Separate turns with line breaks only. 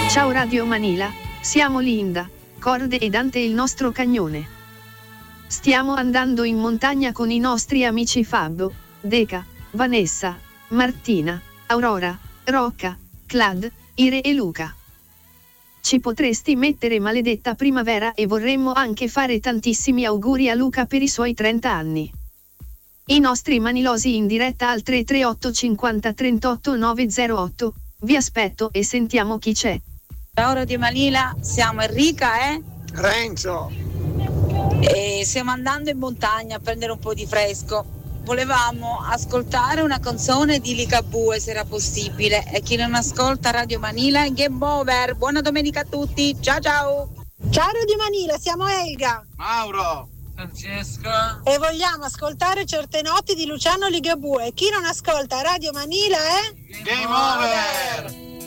Ciao Radio Manila, siamo Linda, Cord e Dante il nostro cagnone. Stiamo andando in montagna con i nostri amici Fabio, Deca, Vanessa, Martina, Aurora, Rocca, Clad, Ire e Luca. Ci potresti mettere maledetta primavera e vorremmo anche fare tantissimi auguri a Luca per i suoi 30 anni. I nostri manilosi in diretta al 338 50 38 908, vi aspetto e sentiamo chi c'è.
Ciao Radio Manila, siamo Enrica e
Renzo.
E stiamo andando in montagna a prendere un po' di fresco. Volevamo ascoltare una canzone di Ligabue se era possibile, e chi non ascolta Radio Manila è game over. Buona domenica a tutti, ciao ciao.
Ciao Radio Manila, siamo Elga,
Mauro.
Francesca
e vogliamo ascoltare Certe notti di Luciano Ligabue. Chi non ascolta Radio Manila è
Game over.